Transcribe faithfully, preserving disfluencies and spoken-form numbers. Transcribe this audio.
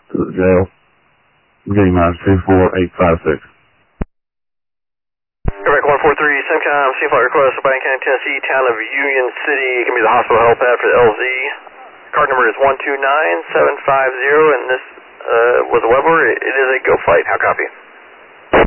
to the jail. Getting miles two four eight five six. Quebec one four three, SimCom, C flight request, Albany County, Tennessee, town of Union City. It can be the hospital help pad for the L Z. Card number is one two nine seven five zero, and this uh, was a Weber. It is a go flight. How copy?